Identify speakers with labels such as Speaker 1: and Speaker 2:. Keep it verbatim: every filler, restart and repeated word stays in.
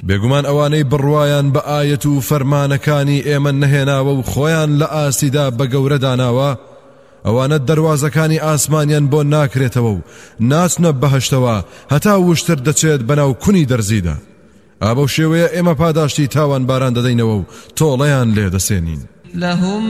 Speaker 1: بێگومان ئەوانەی بڕوایان بە ئایەت و فەرمانەکانی ئێمە نەهێناوە و خۆیان لە ئاسیدا بە گەورە داناوە ئەوانە دەروازەکانی ئاسمانیان بۆ ناکرێتەوە و ناچنە بەهەشتەوە هەتا وشتر دەچێت بەناو کونی دەرزیدا. ئابە و شێوەیە ئێمە پاداشتی تاوان باران دەدەینەوە و تۆڵەیان لێ دەسێنین.
Speaker 2: لهم